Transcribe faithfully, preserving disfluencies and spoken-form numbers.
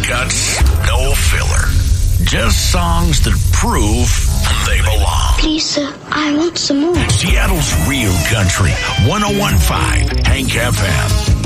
guts, no filler. Just songs that prove they belong. Please, sir, I want some more. Seattle's real country, one oh one point five Hank F M.